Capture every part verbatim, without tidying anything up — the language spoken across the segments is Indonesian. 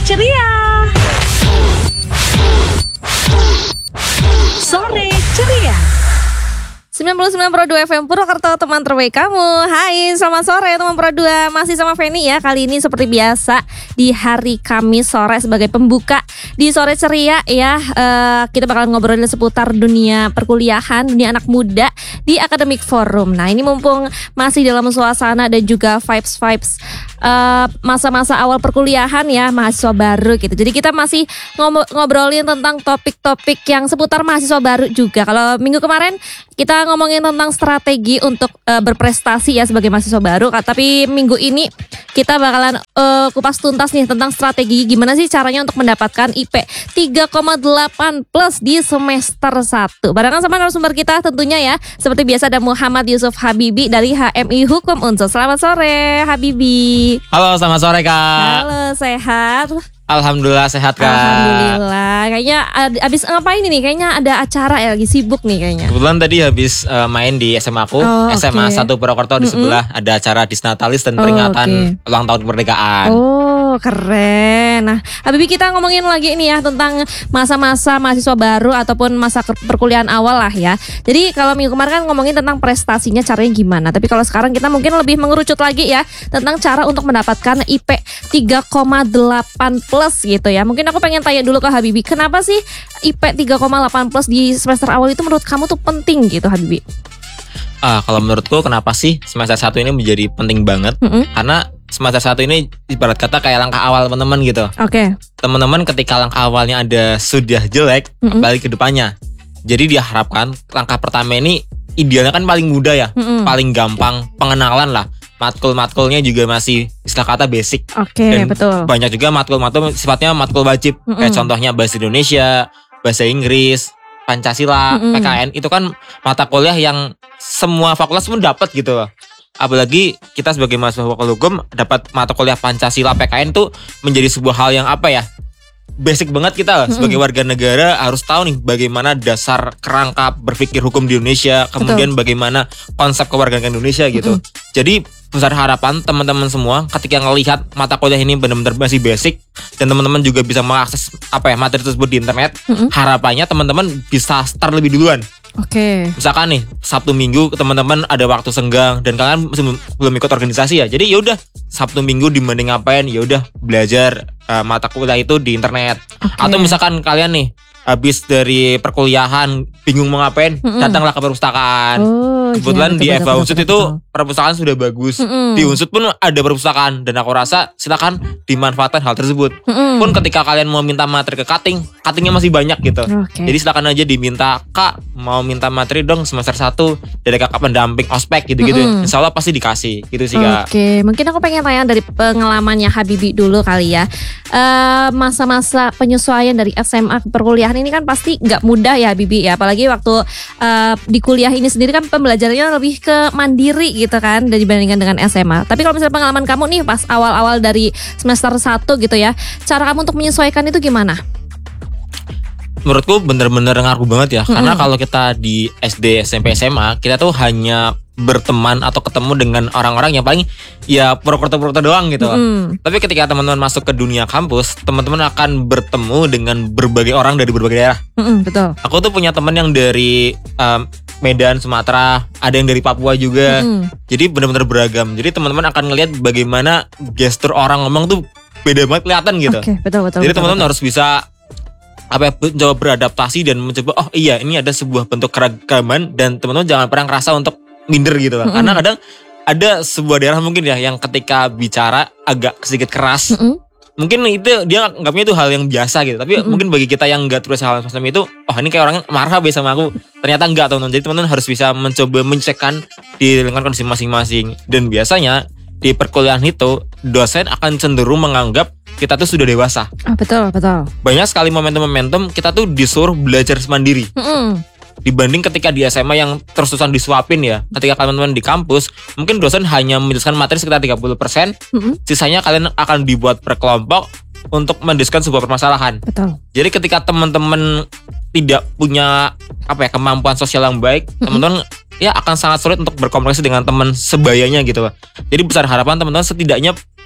ceria. Sore ceria. sembilan puluh sembilan koma dua F M Purwokerto, teman terbaik kamu. Hai, selamat sore teman Pro dua. Masih sama Feni ya. Kali ini seperti biasa di hari Kamis sore sebagai pembuka di Sore Ceria ya. uh, Kita bakalan ngobrolin seputar dunia perkuliahan, dunia anak muda di Academic Forum. Nah, ini mumpung masih dalam suasana dan juga vibes-vibes uh, masa-masa awal perkuliahan ya, mahasiswa baru gitu. Jadi kita masih ngobrolin tentang topik-topik yang seputar mahasiswa baru juga. Kalau minggu kemarin kita ngomongin tentang strategi untuk uh, berprestasi ya sebagai mahasiswa baru. Tapi minggu ini kita bakalan uh, kupas tuntas nih tentang strategi gimana sih caranya untuk mendapatkan I P tiga koma delapan plus di semester satu. Barengan sama narasumber kita tentunya ya. Seperti biasa ada Muhammad Yusuf Habibi dari H M I Hukum Unsur. Selamat sore Habibi. Halo, selamat sore Kak. Halo, sehat? Alhamdulillah sehat Kak. Alhamdulillah. Kayaknya abis ngapain ini? Kayaknya ada acara ya, lagi sibuk nih kayaknya. Kebetulan tadi habis uh, main di S M A aku, oh, S M A okay. satu Purwokerto di Mm-mm. sebelah ada acara Disnatalis dan Oh, peringatan okay. ulang tahun kemerdekaan. Oh, keren. Nah, Habibi, kita ngomongin lagi ini ya tentang masa-masa mahasiswa baru ataupun masa perkuliahan awal lah ya. Jadi kalau minggu kemarin kan ngomongin tentang prestasinya caranya gimana. Tapi kalau sekarang kita mungkin lebih mengerucut lagi ya tentang cara untuk mendapatkan I P tiga koma delapan plus gitu ya. Mungkin aku pengen tanya dulu ke Habibi, kenapa sih I P tiga koma delapan plus di semester awal itu menurut kamu tuh penting gitu Habibi? Ah, kalau menurutku kenapa sih semester satu ini menjadi penting banget? Mm-mm. Karena semester satu ini ibarat kata kayak langkah awal teman-teman gitu. Oke. Okay. Teman-teman ketika langkah awalnya ada sudah jelek, Mm-mm. balik ke depannya. Jadi diharapkan langkah pertama ini idealnya kan paling mudah ya, Mm-mm. paling gampang pengenalan lah. Matkul-matkulnya juga masih istilah kata basic. Oke, okay, betul. Banyak juga matkul-matkul sifatnya matkul wajib. Mm-mm. Kayak contohnya bahasa Indonesia, bahasa Inggris, Pancasila, Mm-mm. P K N. Itu kan mata kuliah yang semua fakultas pun dapat gitu loh. Apalagi kita sebagai mahasiswa fakultas hukum dapat mata kuliah Pancasila, P K N tuh menjadi sebuah hal yang apa ya, basic banget kita Mm-mm. sebagai warga negara harus tahu nih bagaimana dasar kerangka berpikir hukum di Indonesia, kemudian Betul. bagaimana konsep kewarganegaraan Indonesia gitu. Mm-mm. Jadi besar harapan teman-teman semua ketika ngelihat mata kuliah ini benar-benar masih basic dan teman-teman juga bisa mengakses apa ya materi tersebut di internet. Mm-mm. Harapannya teman-teman bisa start lebih duluan. Oke. Okay. Misalkan nih Sabtu Minggu teman-teman ada waktu senggang dan kalian masih belum ikut organisasi ya. Jadi yaudah Sabtu Minggu dibanding ngapain, yaudah belajar uh, mata kuliah itu di internet. Okay. Atau misalkan kalian nih habis dari perkuliahan bingung mau ngapain, Mm-mm. datanglah ke perpustakaan. Oh, Kebetulan iya, di betul, F A betul, Unsud betul, itu betul. perpustakaan sudah bagus. Mm-mm. Di Unsud pun ada perpustakaan dan aku rasa silakan dimanfaatkan hal tersebut. Mm-mm. Pun ketika kalian mau minta materi ke cutting, cuttingnya masih banyak gitu. Oke. Jadi silakan aja diminta, Kak mau minta materi dong semester satu dari kakak pendamping ospek gitu-gitu. Mm-mm. Insya Allah pasti dikasih gitu sih Kak. Oke, mungkin aku pengen tanya dari pengalamannya Habibi dulu kali ya. Eh, masa-masa penyesuaian dari S M A ke perkuliahan ini kan pasti nggak mudah ya Habibi ya. Apalagi waktu eh, di kuliah ini sendiri kan pembelajarannya lebih ke mandiri gitu kan dibandingkan dengan S M A. Tapi kalau misalnya pengalaman kamu nih pas awal-awal dari semester satu gitu ya, cara kamu untuk menyesuaikan itu gimana? Menurutku bener-bener ngaruh banget ya. Mm-mm. Karena kalau kita di S D, S M P, S M A kita tuh hanya berteman atau ketemu dengan orang-orang yang paling ya Purwokerto-Purwokerto doang gitu. Mm-mm. Tapi ketika teman-teman masuk ke dunia kampus, teman-teman akan bertemu dengan berbagai orang dari berbagai daerah. Mm-mm, betul. Aku tuh punya teman yang dari um, Medan, Sumatera, ada yang dari Papua juga. Mm-mm. Jadi benar-benar beragam. Jadi teman-teman akan ngelihat bagaimana gestur orang ngomong tuh beda banget kelihatan gitu. Oke, betul betul. Jadi betul, teman-teman betul. harus bisa apa ya, mencoba beradaptasi dan mencoba oh iya ini ada sebuah bentuk keragaman dan teman-teman jangan pernah ngerasa untuk minder gitu. Mm-mm. Karena kadang ada sebuah daerah mungkin ya yang ketika bicara agak sedikit keras. Mm-mm. Mungkin itu dia anggapnya itu hal yang biasa gitu. Tapi Mm-mm. mungkin bagi kita yang enggak terus hal semacam itu, oh ini kayak orangnya marah biasa sama aku. Ternyata enggak teman-teman. Jadi teman-teman harus bisa mencoba menyesuaikan di lingkungan kondisi masing-masing. Dan biasanya di perkuliahan itu dosen akan cenderung menganggap kita tuh sudah dewasa. Ah, betul betul. Banyak sekali momentum-momentum kita tuh disuruh belajar mandiri. Mm-mm. Dibanding ketika di S M A yang terus-terusan disuapin ya. Ketika kalian di kampus, mungkin dosen hanya menjelaskan materi sekitar tiga puluh persen. Mm-mm. Sisanya kalian akan dibuat per kelompok untuk mendiskusikan sebuah permasalahan. Betul. Jadi ketika teman-teman tidak punya apa ya kemampuan sosial yang baik, Mm-mm. teman-teman ya akan sangat sulit untuk berkomunikasi dengan teman sebayanya gitu loh. Jadi besar harapan teman-teman setidaknya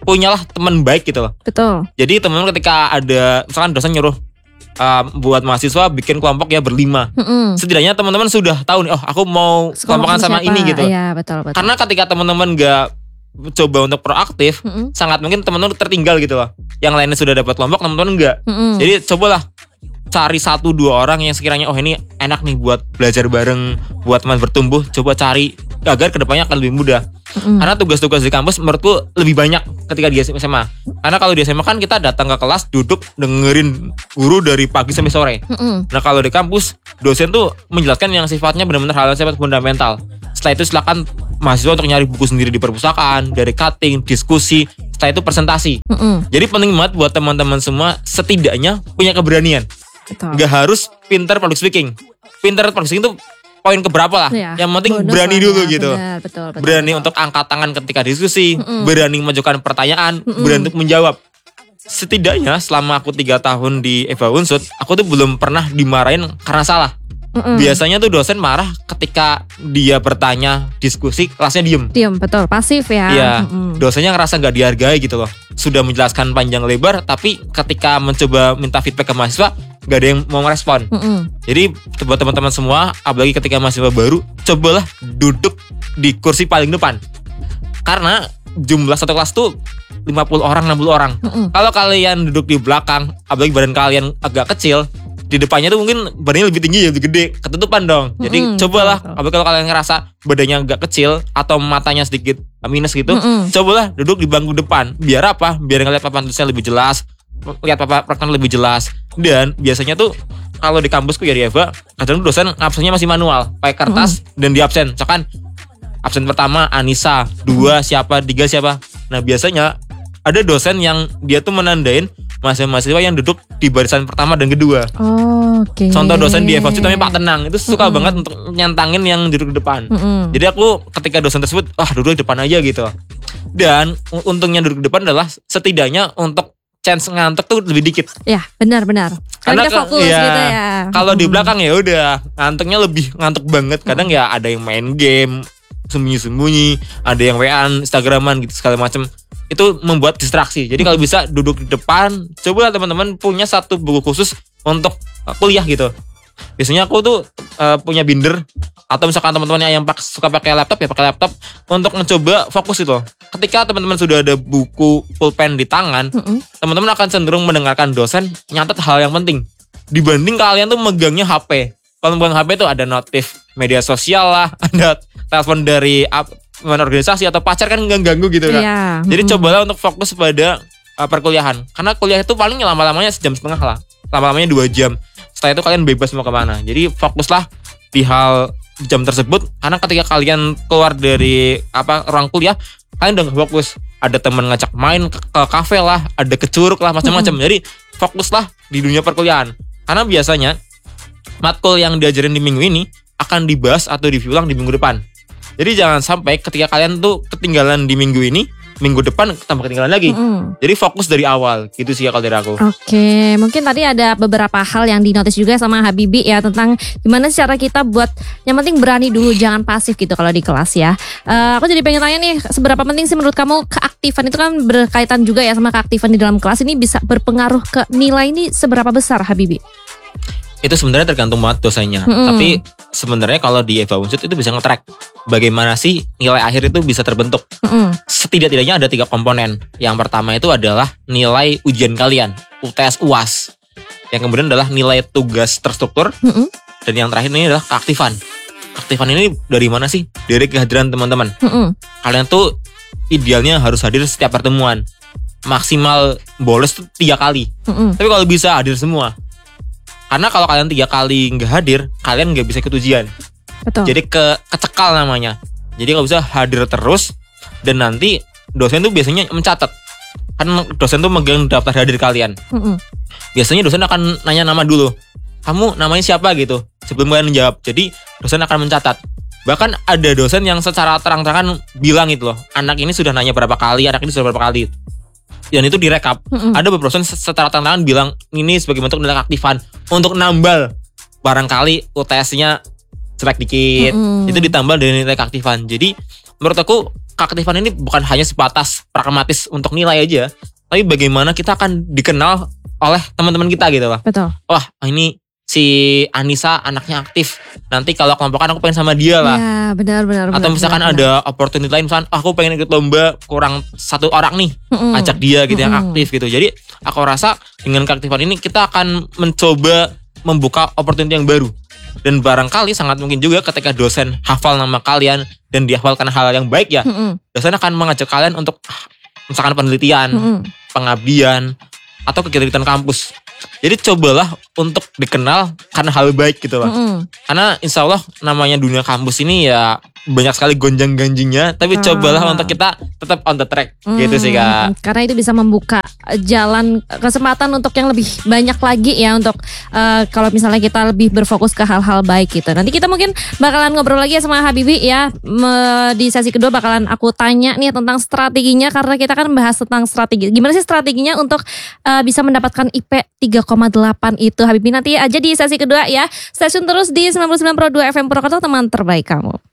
punyalah teman baik gitu loh. Betul. Jadi teman-teman ketika ada misalkan dosen nyuruh uh, buat mahasiswa bikin kelompok ya berlima. Mm-mm. Setidaknya teman-teman sudah tahu nih, oh aku mau kelompokan sama siapa? ini gitu. Iya, betul, betul. Karena ketika teman-teman gak coba untuk proaktif, Mm-mm. sangat mungkin teman-teman tertinggal gitu loh. Yang lainnya sudah dapat kelompok, teman-teman enggak. Mm-mm. Jadi cobalah cari satu dua orang yang sekiranya oh ini enak nih buat belajar bareng, buat teman bertumbuh, coba cari agar kedepannya akan lebih mudah. Mm-mm. Karena tugas-tugas di kampus menurutku lebih banyak ketika di S M A. Karena kalau di S M A kan kita datang ke kelas, duduk dengerin guru dari pagi sampai sore. Mm-mm. Nah kalau di kampus dosen tuh menjelaskan yang sifatnya benar-benar hal yang sifat fundamental. Setelah itu silakan mahasiswa untuk nyari buku sendiri di perpustakaan, dari cutting, diskusi. Setelah itu presentasi. Mm-mm. Jadi penting banget buat teman-teman semua setidaknya punya keberanian. Betul. Gak harus pinter public speaking. Pinter public speaking tuh poin keberapa lah. Ya, Yang penting bonus berani lah dulu ya, gitu. benar, betul, betul, Berani betul. untuk angkat tangan ketika diskusi, Mm-mm. berani mengajukan pertanyaan, Mm-mm. berani untuk menjawab. Setidaknya selama aku tiga tahun di Eva Unsud, aku tuh belum pernah dimarahin karena salah. Mm-mm. Biasanya tuh dosen marah ketika dia bertanya, diskusi, kelasnya diem. Diam, betul, pasif ya. Iya, Mm-mm. dosennya ngerasa gak dihargai gitu loh. Sudah menjelaskan panjang lebar, tapi ketika mencoba minta feedback ke mahasiswa, gak ada yang mau merespon. Mm-mm. Jadi buat teman-teman semua, apalagi ketika mahasiswa baru, cobalah duduk di kursi paling depan. Karena jumlah satu kelas tuh lima puluh orang, enam puluh orang. Mm-mm. Kalau kalian duduk di belakang, apalagi badan kalian agak kecil, di depannya tuh mungkin badannya lebih tinggi, lebih gede, ketutupan dong. Jadi Mm-mm, cobalah, betul. apalagi kalau kalian ngerasa badannya agak kecil atau matanya sedikit minus gitu, Mm-mm. cobalah duduk di bangku depan. Biar apa? Biar ngeliat papan tulisnya lebih jelas, lihat papan praktek lebih jelas. Dan biasanya tuh kalau di kampusku ya di Eva, kadang dosen absennya masih manual, pakai kertas dan di absen. Misalkan absen pertama Anissa, dua siapa, tiga siapa. Nah biasanya ada dosen yang dia tuh menandain mahasiswa-mahasiswa yang duduk di barisan pertama dan kedua. Oh, oke. Contoh dosen di Eva itu namanya Pak Tenang, itu suka Mm-mm. banget untuk nyantangin yang duduk di depan. Mm-mm. Jadi aku ketika dosen tersebut, ah duduk di depan aja gitu. Dan untungnya duduk di depan adalah setidaknya untuk chance ngantuk tuh lebih dikit. Ya, benar-benar. Karena Karena kita ke- fokus iya. gitu ya. Kalau di Mm-mm. belakang ya udah ngantuknya lebih ngantuk banget. Kadang ya ada yang main game sembunyi-sembunyi, ada yang W A-an, Instagraman gitu segala macam. Itu membuat distraksi. Jadi kalau bisa duduk di depan, cobalah teman-teman punya satu buku khusus untuk uh, kuliah gitu. Biasanya aku tuh uh, punya binder atau misalkan teman-teman yang pak, suka pakai laptop ya pakai laptop untuk mencoba fokus itu. Ketika teman-teman sudah ada buku pulpen di tangan, Mm-mm. teman-teman akan cenderung mendengarkan dosen nyatet hal yang penting dibanding kalian tuh megangnya H P. Kalau megang H P tuh ada notif media sosial lah, ada telepon dari ap- organisasi atau pacar kan ganggu gitu kan. Iya. Jadi Mm-mm. cobalah untuk fokus pada uh, perkuliahan. Karena kuliah itu paling lama-lamanya sejam setengah lah, lama-lamanya dua jam. Setelah itu kalian bebas mau kemana. Jadi fokuslah di hal jam tersebut. Karena ketika kalian keluar dari apa ruang kuliah, kalian udah gak fokus. Ada teman ngajak main ke, ke kafe lah, ada ke curug lah, macam-macam. Jadi fokuslah di dunia perkuliahan. Karena biasanya matkul yang diajarin di minggu ini akan dibahas atau diulang di minggu depan. Jadi jangan sampai ketika kalian tuh ketinggalan di minggu ini, minggu depan tambah ketinggalan lagi. Mm-mm. Jadi fokus dari awal, gitu sih ya kalau dari aku. Oke, mungkin tadi ada beberapa hal yang dinotis juga sama Habibie ya tentang gimana sih cara kita buat yang penting berani dulu, jangan pasif gitu kalau di kelas ya. Eh, aku jadi pengen tanya nih, seberapa penting sih menurut kamu keaktifan itu kan berkaitan juga ya sama keaktifan di dalam kelas ini bisa berpengaruh ke nilai ini seberapa besar Habibie? Itu sebenarnya tergantung banget dosennya. Mm-mm. Tapi sebenarnya kalau di Eva Unsud itu bisa nge-track bagaimana sih nilai akhir itu bisa terbentuk. Mm-mm. Setidak-tidaknya ada tiga komponen. Yang pertama itu adalah nilai ujian kalian, U T S U A S. Yang kemudian adalah nilai tugas terstruktur. Mm-mm. Dan yang terakhir ini adalah keaktifan. Keaktifan ini dari mana sih? Dari kehadiran teman-teman. Mm-mm. Kalian tuh idealnya harus hadir setiap pertemuan. Maksimal bolos tuh tiga kali. Mm-mm. Tapi kalau bisa hadir semua. Karena kalau kalian tiga kali nggak hadir, kalian nggak bisa ikut ujian. Betul. Jadi ke kecekal namanya. Jadi kalau bisa hadir terus. Dan nanti dosen tuh biasanya mencatat. Kan dosen tuh megang daftar hadir kalian. Mm-mm. Biasanya dosen akan nanya nama dulu. Kamu namanya siapa gitu sebelum kalian menjawab. Jadi dosen akan mencatat. Bahkan ada dosen yang secara terang-terangan bilang itu loh, anak ini sudah nanya berapa kali, anak ini sudah berapa kali. Dan itu direkap. Mm-mm. Ada beberapa dosen secara terang-terangan bilang ini sebagai bentuk nilai keaktifan untuk nambal barangkali U T S-nya jelek dikit. Mm-mm. Itu ditambal dari nilai keaktifan. Jadi menurut aku keaktifan ini bukan hanya sebatas pragmatis untuk nilai aja, tapi bagaimana kita akan dikenal oleh teman-teman kita gitu loh. Betul. Wah ini si Anissa anaknya aktif, nanti kalau kelompokan aku pengen sama dia lah. Ya benar-benar. Atau misalkan benar, ada opportunity lain, misalkan oh, aku pengen ikut lomba kurang satu orang nih, Mm-mm. ajak dia gitu yang Mm-mm. aktif gitu. Jadi aku rasa dengan keaktifan ini kita akan mencoba membuka opportunity yang baru. Dan barangkali sangat mungkin juga ketika dosen hafal nama kalian dan dihafalkan hal yang baik ya, Mm-mm. dosen akan mengajak kalian untuk misalkan penelitian, Mm-mm. pengabdian, atau kegiatan kampus. Jadi cobalah untuk dikenal karena hal baik gitu loh. Mm-mm. Karena insya Allah namanya dunia kampus ini ya banyak sekali gonjang-ganjingnya. Tapi Ah. cobalah untuk kita tetap on the track gitu sih Hmm, Kak. Karena itu bisa membuka jalan kesempatan untuk yang lebih banyak lagi ya, untuk eh, kalau misalnya kita lebih berfokus ke hal-hal baik gitu. Nanti kita mungkin bakalan ngobrol lagi ya sama Habibie ya. Me- di sesi kedua bakalan aku tanya nih tentang strateginya, karena kita kan bahas tentang strategi. Gimana sih strateginya untuk eh, bisa mendapatkan I P tiga koma delapan itu, Habibie, nanti aja di sesi kedua ya. Stay tune terus di sembilan puluh sembilan koma dua F M Purwokerto, teman terbaik kamu.